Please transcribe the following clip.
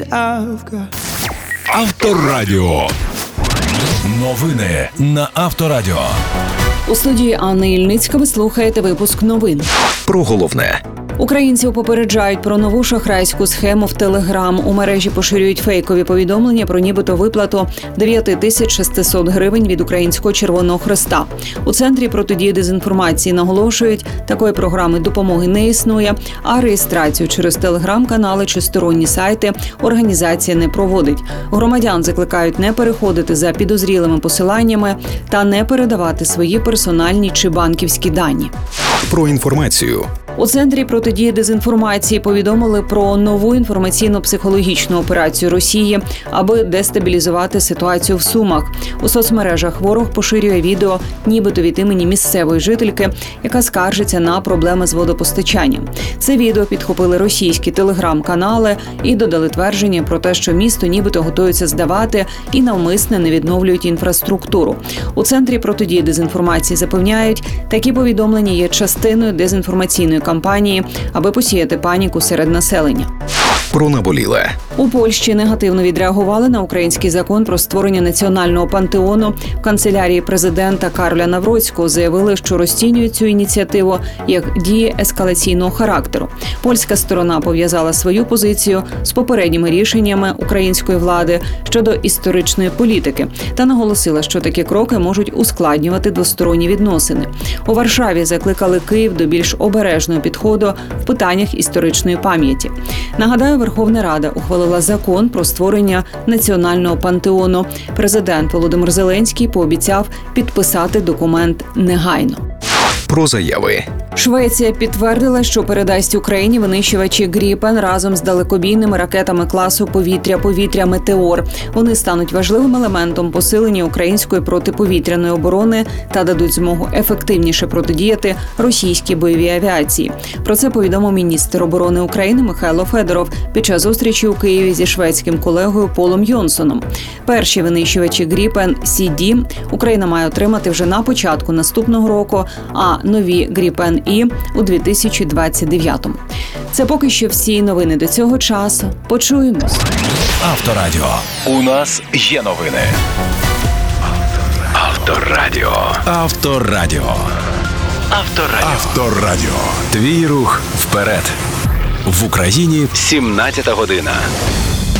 Авторадіо. Новини на Авторадіо. У студії Анни Ільницька ви слухаєте випуск новин. Про головне. Українців попереджають про нову шахрайську схему в Телеграм. У мережі поширюють фейкові повідомлення про нібито виплату 9600 гривень від Українського Червоного Хреста. У Центрі протидії дезінформації наголошують, такої програми допомоги не існує, а реєстрацію через Телеграм-канали чи сторонні сайти організація не проводить. Громадян закликають не переходити за підозрілими посиланнями та не передавати свої персональні чи банківські дані. Про інформацію. У Центрі протидії дезінформації повідомили про нову інформаційно-психологічну операцію Росії, аби дестабілізувати ситуацію в Сумах. У соцмережах ворог поширює відео нібито від імені місцевої жительки, яка скаржиться на проблеми з водопостачанням. Це відео підхопили російські телеграм-канали і додали твердження про те, що місто нібито готується здавати і навмисне не відновлюють інфраструктуру. У Центрі протидії дезінформації запевняють, такі повідомлення є частиною дезінформаційної кампанії, аби посіяти паніку серед населення. Про наболіле. У Польщі негативно відреагували на український закон про створення національного пантеону. В канцелярії президента Кароля Навроцького заявили, що розцінюють цю ініціативу як дії ескалаційного характеру. Польська сторона пов'язала свою позицію з попередніми рішеннями української влади щодо історичної політики та наголосила, що такі кроки можуть ускладнювати двосторонні відносини. У Варшаві закликали Київ до більш обережного підходу в питаннях історичної пам'яті. Нагадаю, Верховна Рада ухвалила закон про створення національного пантеону. Президент Володимир Зеленський пообіцяв підписати документ негайно. Про заяви. Швеція підтвердила, що передасть Україні винищувачі «Гріпен» разом з далекобійними ракетами класу повітря-повітря «Метеор». Вони стануть важливим елементом посилення української протиповітряної оборони та дадуть змогу ефективніше протидіяти російській бойовій авіації. Про це повідомив міністр оборони України Михайло Федоров під час зустрічі у Києві зі шведським колегою Полом Йонсоном. Перші винищувачі «Гріпен» CD Україна має отримати вже на початку наступного року, а нові «Гріпен» і у 2029-му. Це поки що всі новини до цього часу. Почуємось. Авторадіо. У нас є новини. Авторадіо. Авторадіо. Авторадіо. Авторадіо. Твій рух вперед. В Україні 17 година.